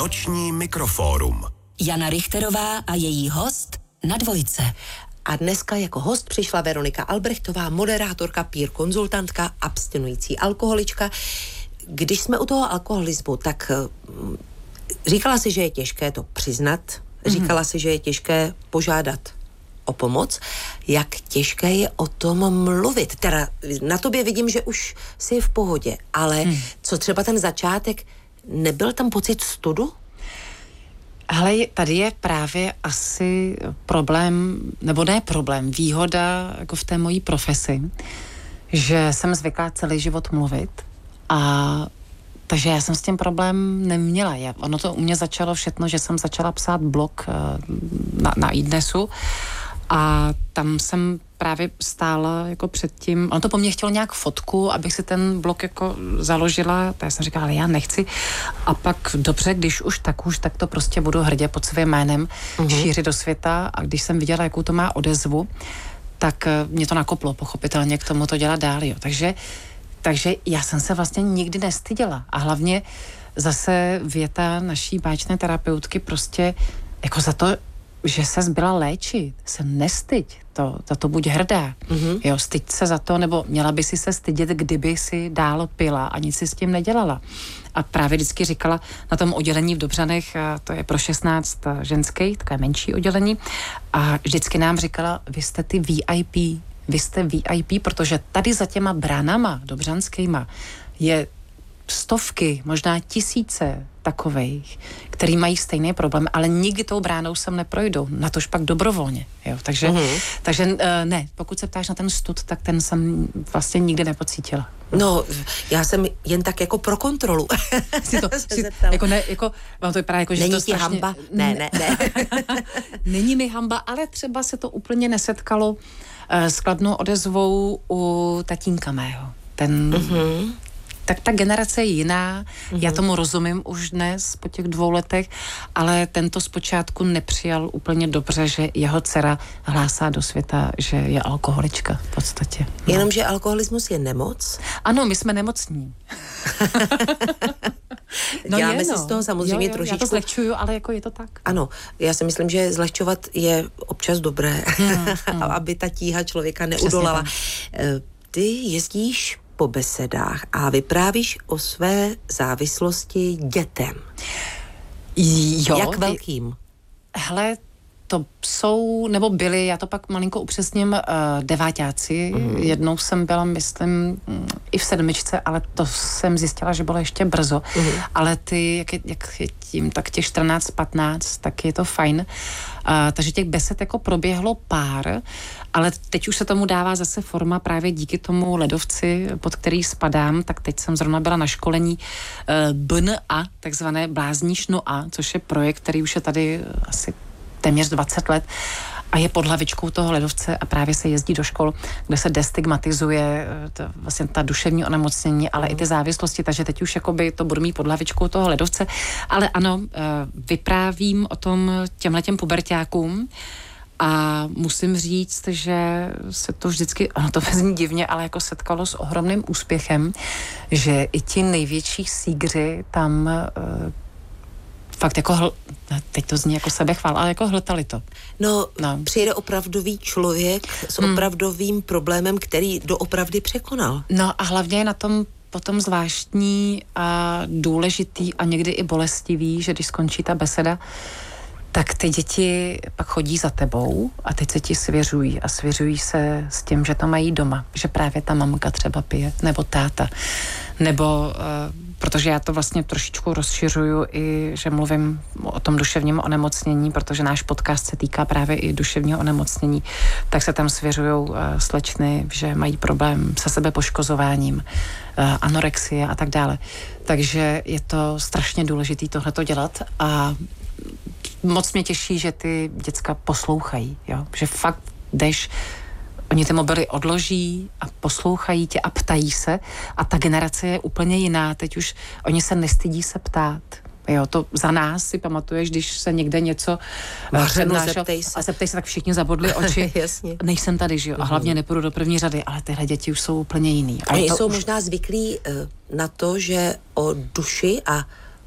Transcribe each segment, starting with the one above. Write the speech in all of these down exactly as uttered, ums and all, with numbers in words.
Noční mikrofórum. Jana Richterová a její host na Dvojce. A dneska jako host přišla Veronika Albrechtová, moderátorka, peer konzultantka, abstinující alkoholička. Když jsme u toho alkoholismu, tak říkala si, že je těžké to přiznat, říkala mm. si, že je těžké požádat o pomoc. Jak těžké je o tom mluvit? Teda na tobě vidím, že už jsi v pohodě, ale mm. co třeba ten začátek, nebyl tam pocit studu? Hele, tady je právě asi problém, nebo ne problém, výhoda jako v té mojí profesi, že jsem zvyklá celý život mluvit a takže já jsem s tím problém neměla. Já, ono to u mě začalo všechno, že jsem začala psát blog na, na iDnesu a tam jsem právě stála jako předtím, ono to po mně chtělo nějak fotku, abych si ten blog jako založila, tak jsem říkala, ale já nechci. A pak dobře, když už tak už, tak to prostě budu hrdě pod svým jménem uh-huh. šířit do světa a když jsem viděla, jakou to má odezvu, tak mě to nakoplo pochopitelně k tomu to dělat dál, jo. Takže Takže já jsem se vlastně nikdy nestyděla. A hlavně zase věta naší báječné terapeutky prostě jako za to, že ses byla léčit, se nestyď, to, za to buď hrdá. Mm-hmm. Jo, styď se za to, nebo měla by si se stydět, kdyby si dál pila a nic si s tím nedělala. A právě vždycky říkala na tom oddělení v Dobřanech, to je pro šestnáct ženských, takové menší oddělení, a vždycky nám říkala, vy jste ty V I P, vy jste V I P, protože tady za těma bránama dobřanskýma je stovky, možná tisíce takovejch, který mají stejný problém, ale nikdy tou bránou sem neprojdou, natož pak dobrovolně. Jo? Takže, uh-huh. takže uh, ne, pokud se ptáš na ten stud, tak ten jsem vlastně nikdy nepocítila. No, já jsem jen tak jako pro kontrolu. si to, si, jako ne, jako, vám to vypadá jako, že není to ti strašně... hamba? Ne, ne, ne. Není mi hamba, ale třeba se to úplně nesetkalo uh, s kladnou odezvou u tatínka mého. Ten... Uh-huh. Tak ta generace je jiná, mm-hmm. já tomu rozumím už dnes po těch dvou letech, ale tento zpočátku nepřijal úplně dobře, že jeho dcera hlásá do světa, že je alkoholička v podstatě. No. Jenomže alkoholismus je nemoc? Ano, my jsme nemocní. no Děláme je, si no. z toho samozřejmě jo, jo, trošičku. Já to zlehčuju, ale jako je to tak. Ano, já si myslím, že zlehčovat je občas dobré, mm, mm. aby ta tíha člověka neudolala. Ty jezdíš po besedách a vyprávíš o své závislosti dětem. Jo. Jak velkým? Hele, to jsou, nebo byli, já to pak malinko upřesním, uh, deváťáci. Mm. Jednou jsem byla, myslím, i v sedmičce, ale to jsem zjistila, že bylo ještě brzo. Mm. Ale ty, jak je, jak je tím, tak těch čtrnáct patnáct, tak je to fajn. Uh, takže těch besed jako proběhlo pár, ale teď už se tomu dává zase forma právě díky tomu ledovci, pod který spadám, tak teď jsem zrovna byla na školení uh, B N A, takzvané Blázní šnu A, což je projekt, který už je tady asi téměř dvacet let a je pod hlavičkou toho ledovce a právě se jezdí do škol, kde se destigmatizuje to, vlastně ta duševní onemocnění, ale mm. i ty závislosti, takže teď už jakoby to budu mít pod hlavičkou toho ledovce, ale ano, vyprávím o tom těmhletěm puberťákům a musím říct, že se to vždycky, ono to vezní divně, ale jako setkalo s ohromným úspěchem, že i ti největší sígři tam fakt jako, hl... teď to zní jako sebechvál, ale jako hltali to. No, no. Přijde opravdový člověk s hmm. opravdovým problémem, který doopravdy překonal. No a hlavně je na tom potom zvláštní a důležitý a někdy i bolestivý, že když skončí ta beseda, tak ty děti pak chodí za tebou a teď se ti svěřují a svěřují se s tím, že to mají doma, že právě ta mamka třeba pije, nebo táta, nebo uh, protože já to vlastně trošičku rozšiřuju i, že mluvím o tom duševním onemocnění, protože náš podcast se týká právě i duševního onemocnění, tak se tam svěřujou uh, slečny, že mají problém se sebepoškozováním, uh, anorexie a tak dále. Takže je to strašně důležité tohleto dělat a moc mě těší, že ty děcka poslouchají, jo? Že fakt jdeš, oni ty mobily odloží a poslouchají tě a ptají se a ta generace je úplně jiná, teď už oni se nestydí se ptát. Jo, to za nás si pamatuješ, když se někde něco přednášel a zeptej se, tak všichni zabodli oči. Jasně. Nejsem tady, že jo, a hlavně nepůjdu do první řady, ale tyhle děti už jsou úplně jiný. A oni jsou už... možná zvyklí uh, na to, že o duši a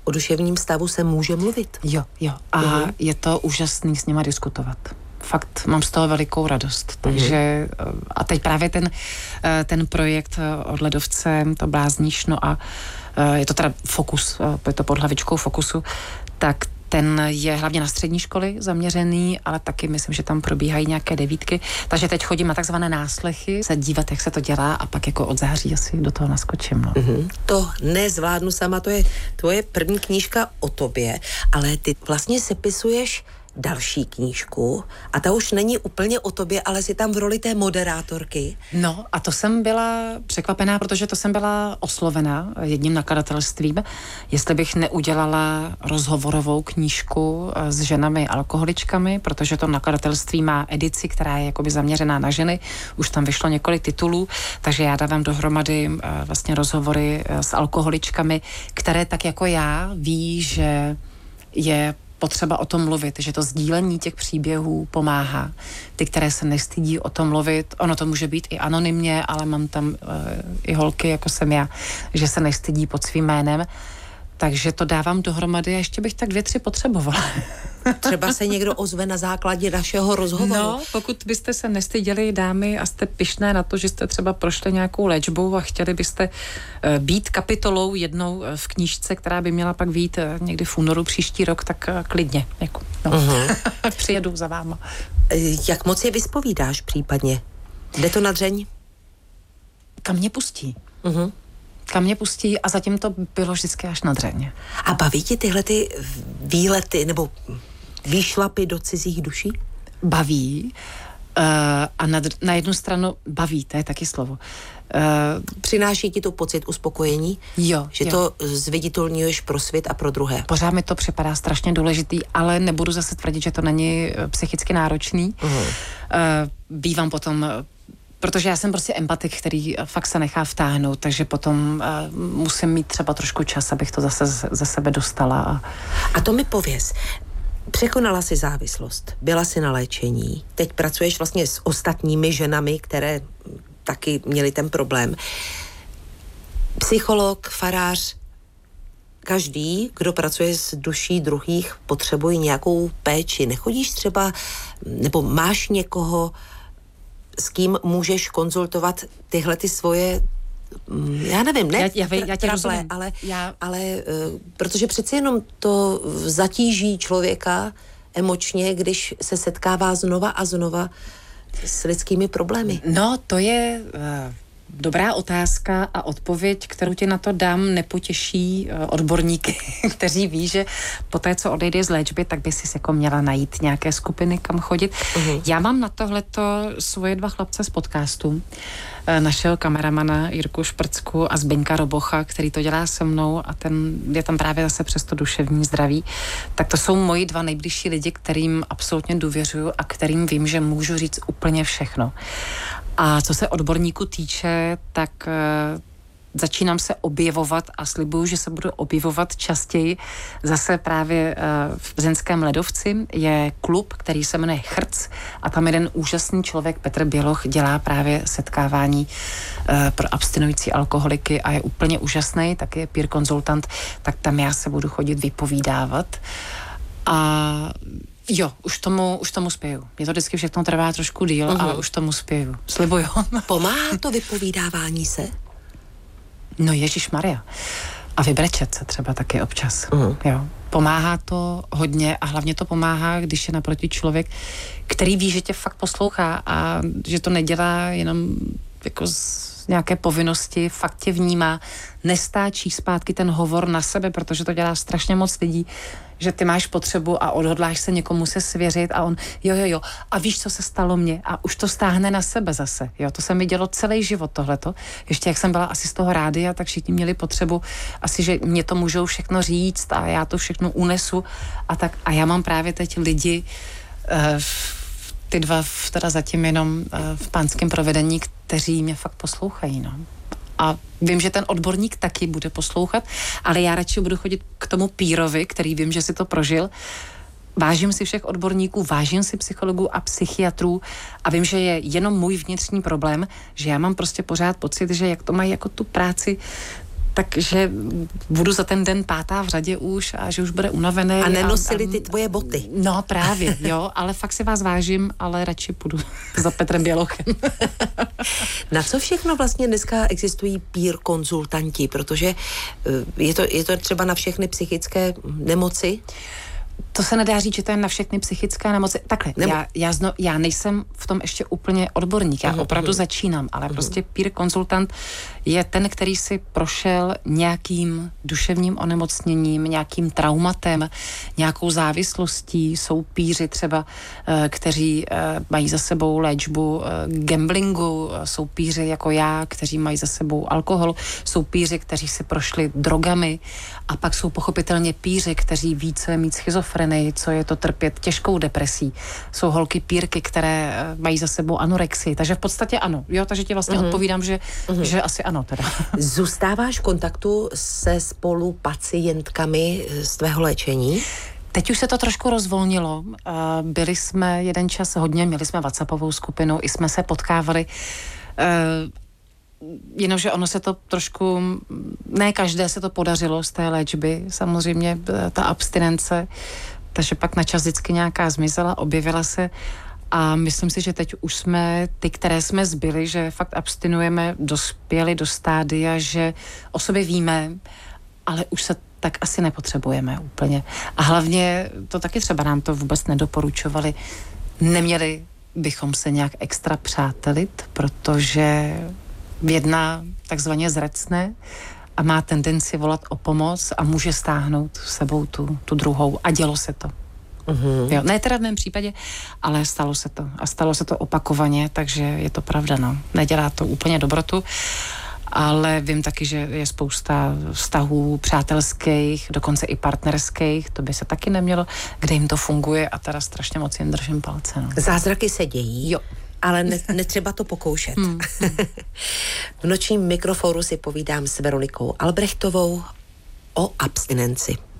o duševním stavu se může mluvit. Jo, jo. A uh-huh. je to úžasný s nima diskutovat. Fakt mám z toho velikou radost. Takže a teď právě ten, ten projekt od ledovce, to Blázníš, no a je to teda Fokus, je to pod hlavičkou Fokusu, tak ten je hlavně na střední školy zaměřený, ale taky myslím, že tam probíhají nějaké devítky. Takže teď chodím na takzvané náslechy, se dívat, jak se to dělá a pak jako od září asi do toho naskočím. No. Mm-hmm. To nezvládnu sama, to je tvoje první knížka o tobě, ale ty vlastně sepisuješ další knížku a ta už není úplně o tobě, ale jsi tam v roli té moderátorky. No a to jsem byla překvapená, protože to jsem byla oslovena jedním nakladatelstvím, jestli bych neudělala rozhovorovou knížku s ženami alkoholičkami, protože to nakladatelství má edici, která je jakoby zaměřená na ženy, už tam vyšlo několik titulů, takže já dávám dohromady vlastně rozhovory s alkoholičkami, které tak jako já ví, že je potřeba o tom mluvit, že to sdílení těch příběhů pomáhá. Ty, které se nestydí o tom mluvit, ono to může být i anonymně, ale mám tam uh, i holky, jako jsem já, že se nestydí pod svým jménem. Takže to dávám dohromady a ještě bych tak dvě, tři potřebovala. Třeba se někdo ozve na základě našeho rozhovoru. No, pokud byste se nestyděli, dámy, a jste pyšné na to, že jste třeba prošli nějakou léčbou a chtěli byste uh, být kapitolou jednou v knížce, která by měla pak vyjít uh, někdy v únoru příští rok, tak uh, klidně. Jako, no. uh-huh. Přijedu za váma. Jak moc je vyspovídáš případně? Jde to na dřeň? Kam mě pustí. Uh-huh. Kam mě pustí a zatím to bylo vždycky až na dřeň. A baví ti tyhle ty výlety nebo výšlapy do cizích duší? Baví. Uh, a na, na jednu stranu baví, to je taky slovo. Uh, Přináší ti to pocit uspokojení? Jo. Že jo. to zviditelňuješ pro svět a pro druhé? Pořád mi to připadá strašně důležitý, ale nebudu zase tvrdit, že to není psychicky náročný. Uh-huh. Uh, bývám potom... Protože já jsem prostě empatik, který fakt se nechá vtáhnout, takže potom uh, musím mít třeba trošku čas, abych to zase ze sebe dostala. A, a to mi pověz. Překonala jsi závislost, byla jsi na léčení, teď pracuješ vlastně s ostatními ženami, které taky měly ten problém. Psycholog, farář, každý, kdo pracuje s duší druhých, potřebuje nějakou péči. Nechodíš třeba, nebo máš někoho, s kým můžeš konzultovat tyhle ty svoje, já nevím, ne já, já, já tě trable, ale, já... ale uh, protože přeci jenom to zatíží člověka emočně, když se setkává znova a znova s lidskými problémy. No, to je... Uh... Dobrá otázka a odpověď, kterou ti na to dám, nepotěší odborníky, kteří ví, že po té, co odejde z léčby, tak by si jako měla najít nějaké skupiny, kam chodit. Uh-huh. Já mám na tohleto svoje dva chlapce z podcastu, našeho kameramana Jirku Šprcku a Zbyňka Robocha, který to dělá se mnou a ten je tam právě zase přes to duševní zdraví. Tak to jsou moji dva nejbližší lidi, kterým absolutně důvěřuju a kterým vím, že můžu říct úplně všechno. A co se odborníku týče, tak uh, začínám se objevovat a slibuju, že se budu objevovat častěji. Zase právě uh, v Zenském ledovci je klub, který se jmenuje Chrc a tam jeden úžasný člověk, Petr Běloch, dělá právě setkávání uh, pro abstinující alkoholiky a je úplně úžasný, taky je peer konzultant, tak tam já se budu chodit vypovídávat. A jo, už tomu, už tomu spěju. Mě to vždycky všechno trvá trošku díl, uh-huh. ale už tomu spěju. Slibuju. Pomáhá to vypovídávání se? No ježišmarja. A vybrečet se třeba taky občas. Uh-huh. Jo. Pomáhá to hodně a hlavně to pomáhá, když je naproti člověk, který ví, že tě fakt poslouchá a že to nedělá jenom jako z nějaké povinnosti, fakt tě vnímá, nestáčí zpátky ten hovor na sebe, protože to dělá strašně moc lidí, že ty máš potřebu a odhodláš se někomu se svěřit a on, jo, jo, jo, a víš, co se stalo mně a už to stáhne na sebe zase, jo, to se mi dělo celý život tohleto, ještě jak jsem byla asi z toho rádia, tak všichni měli potřebu asi, že mě to můžou všechno říct a já to všechno unesu a tak, a já mám právě teď lidi, uh, ty dva teda zatím jenom uh, v pánském provedení, kteří mě fakt poslouchají, no. A vím, že ten odborník taky bude poslouchat, ale já radši budu chodit k tomu pírovi, který vím, že si to prožil. Vážím si všech odborníků, vážím si psychologů a psychiatrů a vím, že je jenom můj vnitřní problém, že já mám prostě pořád pocit, že jak to mají jako tu práci takže budu za ten den pátá v řadě už a že už bude unavený. A nenosili a, a, ty tvoje boty. No právě, jo, ale fakt si vás vážím, ale radši půjdu za Petrem Bělochem. Na co všechno vlastně dneska existují peer konzultanti, protože je to, je to třeba na všechny psychické nemoci? To se nedá říct, že to je na všechny psychické nemoci. Takhle, Nebo... já, já, zno, já nejsem v tom ještě úplně odborník, já uh-huh, opravdu uh-huh. začínám, ale uh-huh. prostě peer konzultant je ten, který si prošel nějakým duševním onemocněním, nějakým traumatem, nějakou závislostí. Jsou píři třeba, kteří mají za sebou léčbu gamblingu, jsou píři jako já, kteří mají za sebou alkohol, jsou píři, kteří si prošli drogami a pak jsou pochopitelně píři, kteří více mít schizofrenii, co je to trpět těžkou depresí. Jsou holky pírky, které mají za sebou anorexii, takže v podstatě ano. Jo, takže ti vlastně uh-huh. odpovídám, že, uh-huh. že asi ano teda. Zůstáváš v kontaktu se spolupacientkami z tvého léčení? Teď už se to trošku rozvolnilo. Byli jsme jeden čas hodně, měli jsme WhatsAppovou skupinu, i jsme se potkávali. Jenomže ono se to trošku, ne každé se to podařilo z té léčby, samozřejmě ta abstinence, takže pak na čas vždycky nějaká zmizela, objevila se a myslím si, že teď už jsme ty, které jsme zbyli, že fakt abstinujeme, dospěli do stádia, že o sobě víme, ale už se tak asi nepotřebujeme úplně. A hlavně to taky třeba nám to vůbec nedoporučovali. Neměli bychom se nějak extra přátelit, protože jedna takzvaně zrecne a má tendenci volat o pomoc a může stáhnout s sebou tu, tu druhou. A dělo se to. Mm-hmm. Jo, ne teda v mém případě, ale stalo se to. A stalo se to opakovaně, takže je to pravda, no. Nedělá to úplně dobrotu, ale vím taky, že je spousta vztahů přátelských, dokonce i partnerských, to by se taky nemělo, kde jim to funguje a teda strašně moc jim držím palce. No. Zázraky se dějí. Jo. Ale ne, netřeba to pokoušet. Hmm. V nočním mikrofóru si povídám s Veronikou Albrechtovou o abstinenci.